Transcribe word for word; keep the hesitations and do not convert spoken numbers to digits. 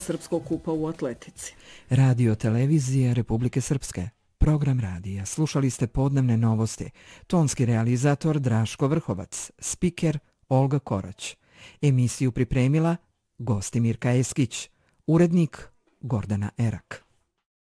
Srpskog kupa u atletici. Radio televizije Republike Srpske. Program radija. Slušali ste podnevne novosti. Tonski realizator Draško Vrhovac. Spiker Olga Korać. Emisiju pripremila Gostimirka Eskić. Urednik Gordana Erak.